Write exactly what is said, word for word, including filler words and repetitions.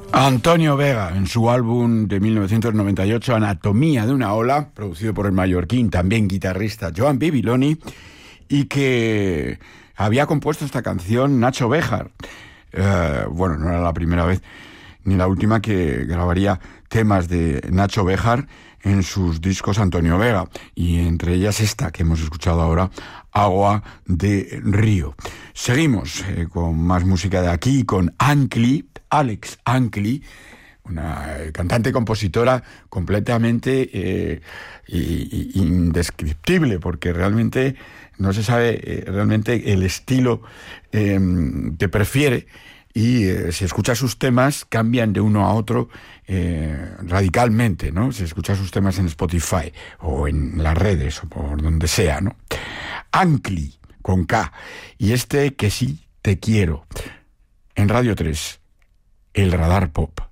Antonio Vega, en su álbum de mil novecientos noventa y ocho, Anatomía de una ola, producido por el mallorquín, también guitarrista, Joan Bibiloni, y que había compuesto esta canción Nacho Béjar. Eh, bueno, no era la primera vez ni la última que grabaría temas de Nacho Béjar en sus discos Antonio Vega, y entre ellas esta que hemos escuchado ahora, Agua de Río. Seguimos eh, con más música de aquí, con Ankli, Alex Ankli, una eh, cantante y compositora completamente eh, y, y, indescriptible, porque realmente no se sabe eh, realmente el estilo eh, que prefiere, y eh, si escucha sus temas cambian de uno a otro eh, radicalmente, ¿no? Si escucha sus temas en Spotify o en las redes o por donde sea, ¿no? Ankli, con K, y este Que sí te quiero, en Radio tres, el Radar Pop.